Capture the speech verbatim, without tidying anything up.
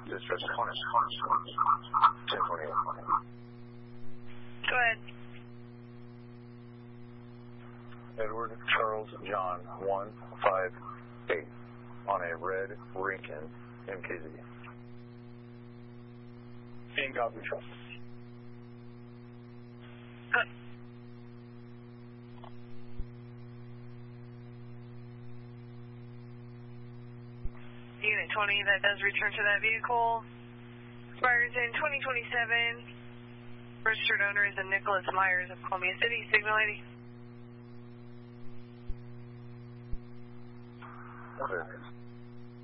Dispatch twenty. ten twenty-eight. Go ahead. Edward Charles John one five eight on a red Lincoln M K Z. Same copy. Good. Unit twenty, that does return to that vehicle. Expires in twenty twenty-seven. Registered owner is a Nicholas Myers of Columbia City. Signal eighty. Okay.